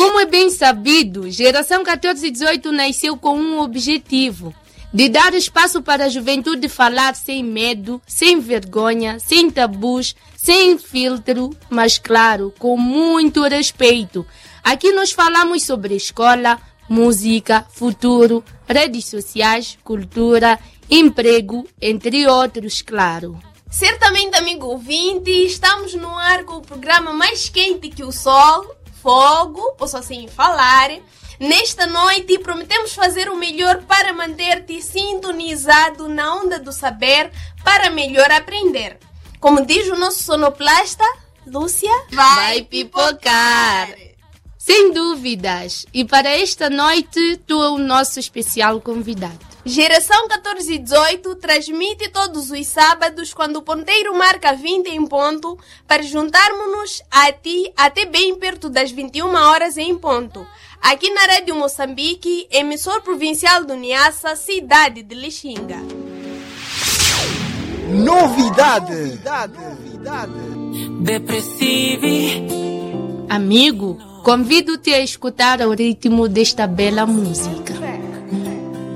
Como é bem sabido, Geração 1418 nasceu com um objetivo: de dar espaço para a juventude falar sem medo, sem vergonha, sem tabus, sem filtro, mas claro, com muito respeito. Aqui nós falamos sobre escola, música, futuro, redes sociais, cultura, emprego, entre outros, claro. Certamente, amigo ouvinte, estamos no ar com o programa mais quente que o sol, fogo, posso assim falar. Nesta noite prometemos fazer o melhor para manter-te sintonizado na onda do saber para melhor aprender. Como diz o nosso sonoplasta, Lúcia, vai pipocar! Sem dúvidas! E para esta noite, tu é o nosso especial convidado. Geração 1418 transmite todos os sábados quando o ponteiro marca 20 em ponto para juntarmos-nos a ti até bem perto das 21 horas em ponto. Aqui na Rádio Moçambique, emissor provincial do Niassa, cidade de Lixinga. Novidade. Depressive. Amigo, convido-te a escutar o ritmo desta bela música.